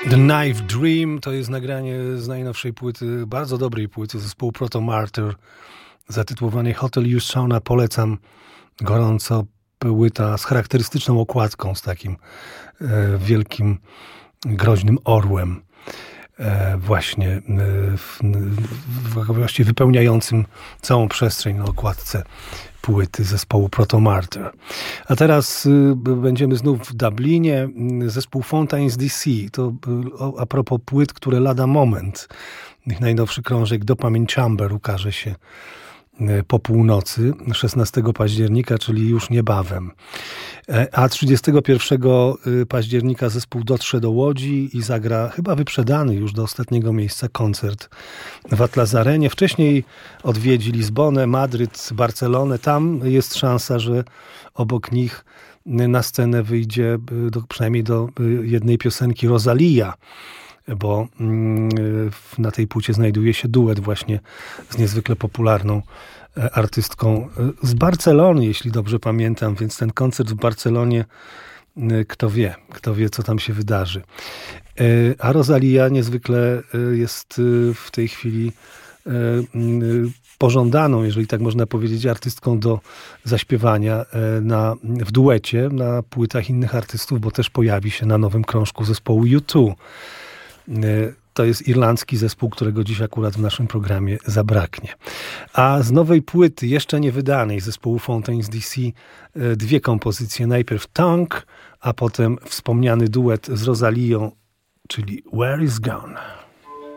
The Knife Dream to jest nagranie z najnowszej płyty, bardzo dobrej płyty zespołu Proto Martyr, zatytułowanej Hotel You Sauna. Polecam gorąco. Płyta z charakterystyczną okładką, z takim wielkim, groźnym orłem, właśnie właściwie wypełniającym całą przestrzeń na okładce płyty zespołu Proto Martyr. A teraz będziemy znów w Dublinie. Zespół Fountains DC. To a propos płyt, które lada moment. Ich najnowszy krążek Dopamine Chamber ukaże się po północy 16 października, czyli już niebawem. A 31 października zespół dotrze do Łodzi i zagra chyba wyprzedany już do ostatniego miejsca koncert w Atlas Arenie. Wcześniej odwiedzi Lizbonę, Madryt, Barcelonę. Tam jest szansa, że obok nich na scenę wyjdzie przynajmniej do jednej piosenki Rosalia, bo na tej płycie znajduje się duet właśnie z niezwykle popularną artystką z Barcelony, jeśli dobrze pamiętam, więc ten koncert w Barcelonie, kto wie, co tam się wydarzy. A Rosalia niezwykle jest w tej chwili pożądaną, jeżeli tak można powiedzieć, artystką do zaśpiewania w duecie na płytach innych artystów, bo też pojawi się na nowym krążku zespołu U2. To jest irlandzki zespół, którego dziś akurat w naszym programie zabraknie. A z nowej płyty, jeszcze nie wydanej, zespołu Fountains DC, dwie kompozycje. Najpierw Tongue, a potem wspomniany duet z Rosalią, czyli Where is Gone.